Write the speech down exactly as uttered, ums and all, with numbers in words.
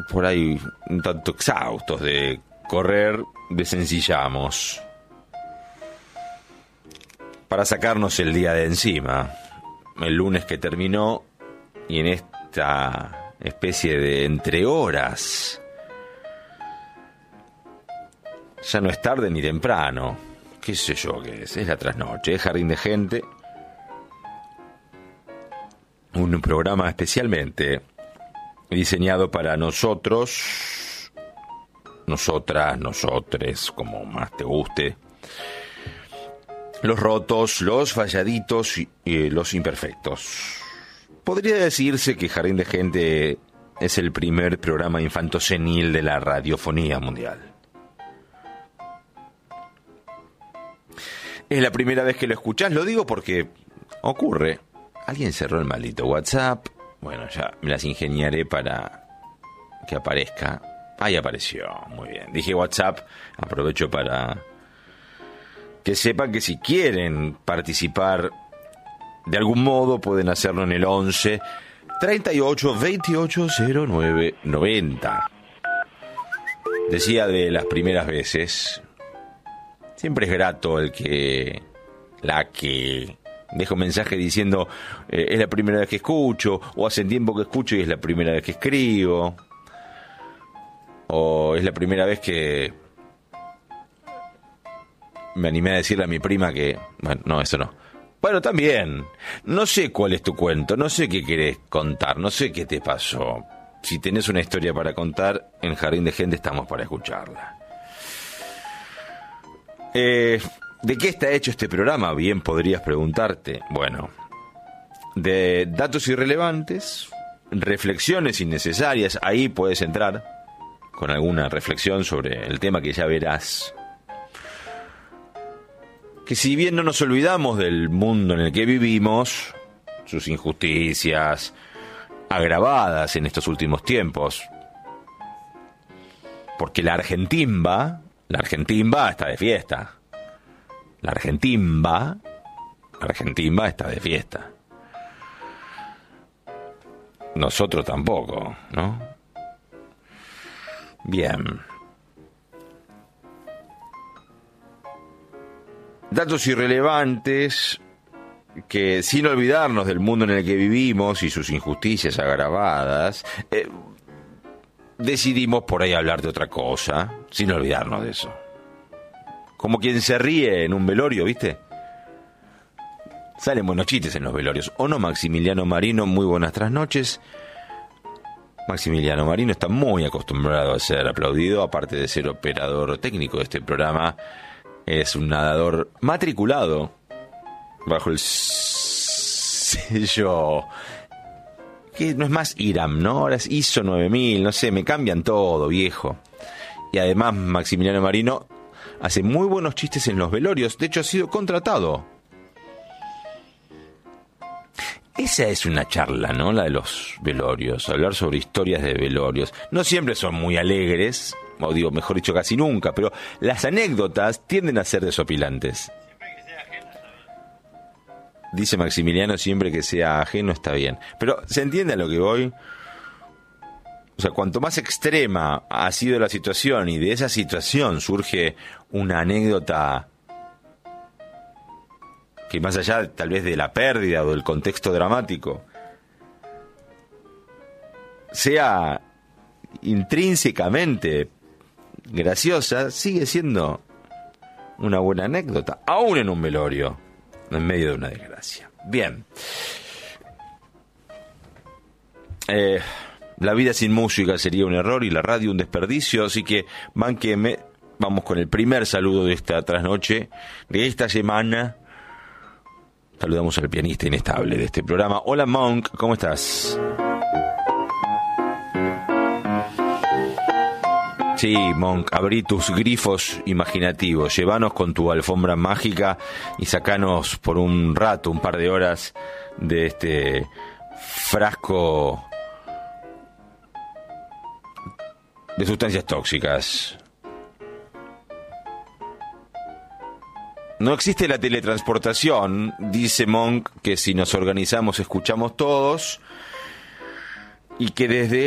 por ahí un tanto exhaustos de correr, desencillamos para sacarnos el día de encima. El lunes que terminó, y en esta especie de entre horas, ya no es tarde ni temprano, qué sé yo qué es, es la trasnoche, es Jardín de Gente, un programa especialmente diseñado para nosotros, nosotras, nosotres, como más te guste, los rotos, los falladitos y eh, los imperfectos. Podría decirse que Jardín de Gente es el primer programa infantosenil de la radiofonía mundial. Es la primera vez que lo escuchás, lo digo porque ocurre. Alguien cerró el maldito WhatsApp. Bueno, ya me las ingeniaré para que aparezca. Ahí apareció, muy bien. Dije WhatsApp, aprovecho para que sepan que si quieren participar de algún modo pueden hacerlo en el once treinta y ocho veintiocho cero nueve noventa. Decía de las primeras veces, siempre es grato el que, la que deja un mensaje diciendo eh, es la primera vez que escucho, o hace tiempo que escucho y es la primera vez que escribo, o es la primera vez que me animé a decirle a mi prima que... Bueno, no, eso no. Bueno, también, no sé cuál es tu cuento, no sé qué querés contar, no sé qué te pasó. Si tenés una historia para contar, en Jardín de Gente estamos para escucharla. Eh, ¿De qué está hecho este programa? Bien podrías preguntarte. Bueno, de datos irrelevantes, reflexiones innecesarias, ahí puedes entrar con alguna reflexión sobre el tema que ya verás. Que si bien no nos olvidamos del mundo en el que vivimos, sus injusticias agravadas en estos últimos tiempos, porque la Argentimba, la Argentimba está de fiesta. La Argentimba, la Argentimba está de fiesta. Nosotros tampoco, ¿no? Bien. Datos irrelevantes que, sin olvidarnos del mundo en el que vivimos y sus injusticias agravadas, eh, decidimos por ahí hablar de otra cosa, sin olvidarnos de eso. Como quien se ríe en un velorio, ¿viste? Salen buenos chistes en los velorios. ¿O no, Maximiliano Marino? Muy buenas trasnoches. Maximiliano Marino está muy acostumbrado a ser aplaudido, aparte de ser operador técnico de este programa. Es un nadador matriculado bajo el sello que no es más I R A M, ¿no? Ahora es I S O nueve mil, no sé, me cambian todo, viejo. Y además Maximiliano Marino hace muy buenos chistes en los velorios, de hecho ha sido contratado. Esa es una charla, ¿no? La de los velorios, hablar sobre historias de velorios. No siempre son muy alegres, o digo, mejor dicho, casi nunca, pero las anécdotas tienden a ser desopilantes. Siempre que sea ajeno está bien. Dice Maximiliano, siempre que sea ajeno está bien. Pero, ¿se entiende a lo que voy? O sea, cuanto más extrema ha sido la situación y de esa situación surge una anécdota que más allá tal vez de la pérdida o del contexto dramático, sea intrínsecamente graciosa, sigue siendo una buena anécdota, aún en un velorio, en medio de una desgracia. Bien. Eh, la vida sin música sería un error y la radio un desperdicio, así que bánqueme, vamos con el primer saludo de esta trasnoche, de esta semana. Saludamos al pianista inestable de este programa. Hola Monk, ¿cómo estás? Sí, Monk, abrí tus grifos imaginativos, llévanos con tu alfombra mágica y sacanos por un rato, un par de horas de este frasco de sustancias tóxicas. No existe la teletransportación, dice Monk, que si nos organizamos escuchamos todos, y que desde